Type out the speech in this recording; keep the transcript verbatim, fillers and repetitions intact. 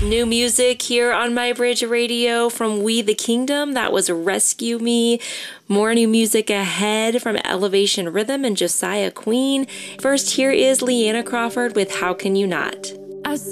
New music here on My Bridge Radio from We the Kingdom. That was Rescue Me. More new music ahead from Elevation Rhythm and Josiah Queen. First, here is Leanna Crawford with How Can You Not?